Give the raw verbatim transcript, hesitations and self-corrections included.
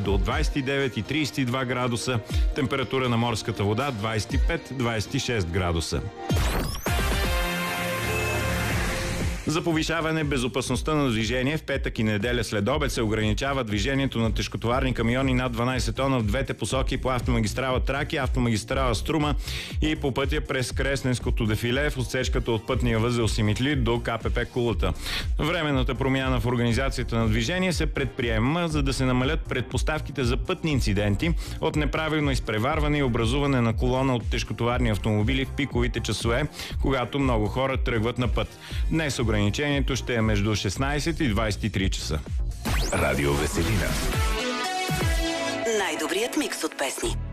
между двадесет и девет и тридесет и два градуса. Температура на морската вода двадесет и пет до двадесет и шест градуса. За повишаване безопасността на движение в петък и неделя след обед се ограничава движението на тежкотоварни камиони над дванадесет тона в двете посоки по автомагистрала Тракия, автомагистрала Струма и по пътя през Кресненското дефиле в отсечката от пътния възел Симитли до КПП Кулата. Временната промяна в организацията на движение се предприема, за да се намалят предпоставките за пътни инциденти от неправилно изпреварване и образуване на колона от тежкотоварни автомобили в пиковите часове, когато много хора тръгват на път. Днес ограничението ще е между шестнадесет и двадесет и три часа. Радио Веселина. Най-добрият микс от песни.